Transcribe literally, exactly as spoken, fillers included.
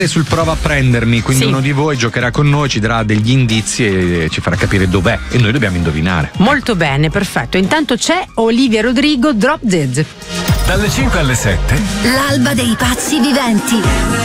sul prova a prendermi, quindi Sì. uno di voi giocherà con noi, ci darà degli indizi e ci farà capire dov'è e noi dobbiamo indovinare. Molto bene, perfetto. Intanto c'è Olivia Rodrigo, Drop Dead. Dalle cinque alle sette. L'alba dei pazzi viventi.